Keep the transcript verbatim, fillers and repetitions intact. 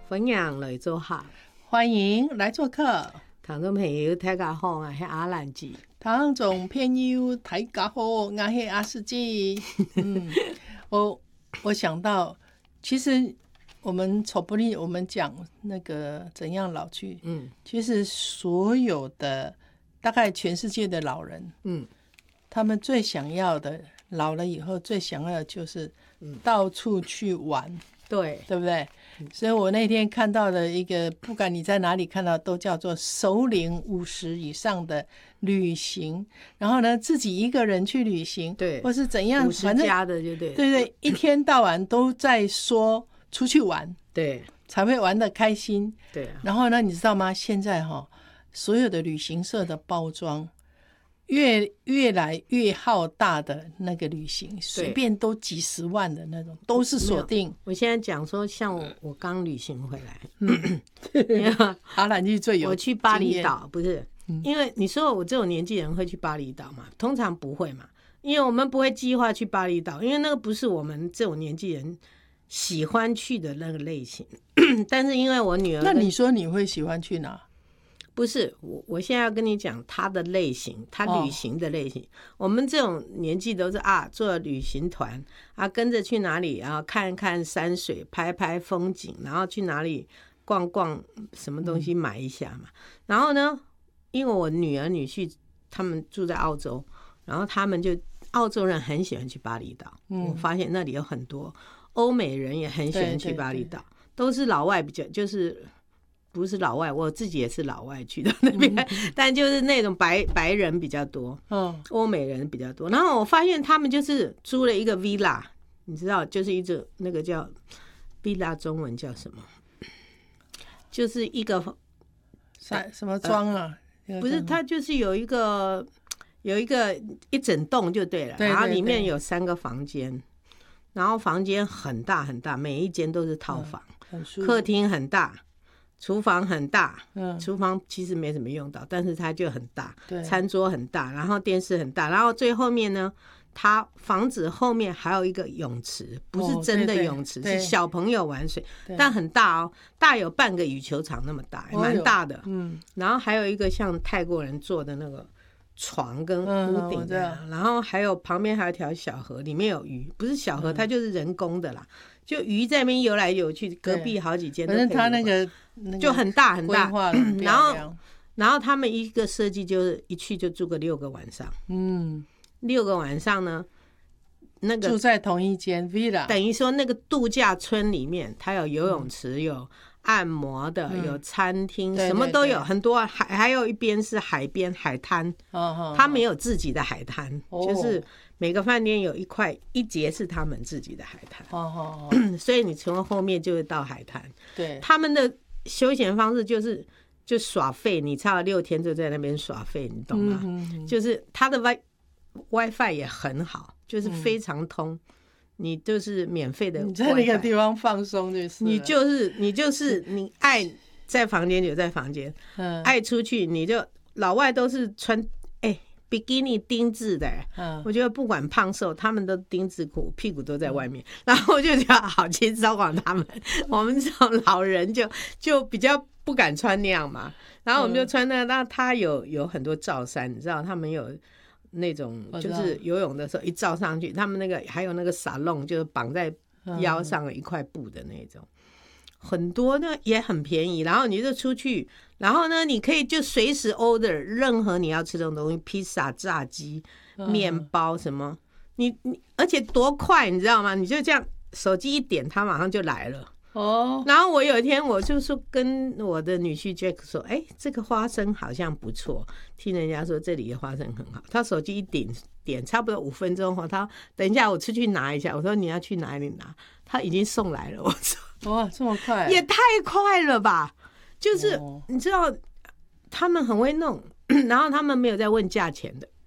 分享来做客， 欢迎来做客。 听众朋友大家好，我是阿兰姐。 听众朋友大家好，我是阿四姐。嗯，我我想到，其实我们丑不利，我们讲那个怎样老去，嗯，其实所有的大概全世界的老人，嗯，他们最想要的，老了以后最想要的就是到处去玩。 对， 对不对？所以我那天看到的一个，不管你在哪里看到，都叫做首领五十以上的旅行。然后呢，自己一个人去旅行， 对， 或是怎样， 五十加的就对， 对对，一天到晚都在说出去玩， 对， 才会玩得开心。 对、啊。 然后呢，你知道吗？现在哈、哦，所有的旅行社的包装。越越来越浩大的那个旅行，随便都几十万的那种，都是锁定。 我现在讲说，像我我刚旅行回来， 嗯，阿兰就最有。 我去巴厘岛，不是、嗯，因为你说我这种年纪人会去巴厘岛嘛？通常不会嘛，因为我们不会计划去巴厘岛，因为那个不是我们这种年纪人喜欢去的那个类型。但是因为我女儿， 那你说你会喜欢去哪？ 不是我，我现在要跟你讲他的类型，他旅行的类型。哦、我们这种年纪都是啊，做旅行团啊，跟着去哪里啊，看看山水，拍拍风景，然后去哪里逛逛，什么东西买一下嘛。嗯、然后呢，因为我女儿女婿他们住在澳洲，然后他们就澳洲人很喜欢去巴厘岛。嗯、我发现那里有很多欧美人也很喜欢去巴厘岛，对对对，都是老外比较就是。不是老外，我自己也是老外去的那边，嗯、但就是那种白白人比较多，嗯，欧美人比较多。然后我发现他们就是租了一个 villa， 你知道，就是一种那个叫 villa， 中文叫什么？就是一个什么庄啊？ 呃、不是，它就是有一个有一个一整栋就对了， 对对对， 然后里面有三个房间，然后房间很大很大，每一间都是套房， 嗯、 客厅很大。厨房很大，嗯，厨房其实没怎么用到，但是它就很大， 对， 餐桌很大，然后电视很大，然后最后面呢，它房子后面还有一个泳池，不是真的泳池，哦、是小朋友玩水，但很大哦，大有半个羽球场那么大，蛮大的，嗯，然后还有一个像泰国人做的那个床跟屋顶的，嗯、然后还有旁边还有一条小河，里面有鱼，不是小河，嗯、它就是人工的啦。就鱼在那边游来游去，隔壁好几间都可以。 反正他那个、那个、 就很大很大， 然后然后他们一个设计就是一去就住个六个晚上，嗯，六个晚上呢，那个住在同一间 villa， 等于说那个度假村里面，它有游泳池，嗯、有按摩的，嗯、有餐厅，什么都有，很多还还有一边是海边海滩，哦、他们有自己的海滩，哦、就是每个饭店有一块一节是他们自己的海滩，哦、所以你从后面就会到海滩。 对， 他们的休闲方式就是就耍废，你差了六天就在那边耍废，你懂吗？嗯嗯、就是他的 Wi WiFi 也很好，就是非常通。嗯，你就是免费的 WiFi， 你在那个地方放松就是你就是你就是你爱在房间就在房间，嗯、爱出去你就老外都是穿哎、欸、比基尼丁字的，嗯、我觉得不管胖瘦他们都丁字裤，屁股都在外面，嗯、然后我就觉得好轻松啊，他们我们这种老人就就比较不敢穿那样嘛，然后我们就穿那个，那他有有很多罩衫，你知道他们有。那种就是游泳的时候一罩上去，他们那个还有那个撒弄，就是绑在腰上的一块布的那种，很多呢也很便宜。然后你就出去，然后呢你可以就随时 order 任何你要吃的东西，披萨、炸鸡、面包什么，你你而且多快，你知道吗？你就这样手机一点，它马上就来了。哦，然后我有一天我就说跟我的女婿 Jack 说，哎，这个花生好像不错，听人家说这里的花生很好。他手机一点点，差不多五分钟后，他等一下我出去拿一下。我说你要去哪里拿？他已经送来了。我说哇，这么快， 也太快了吧！就是你知道他们很会弄，然后他们没有在问价钱的，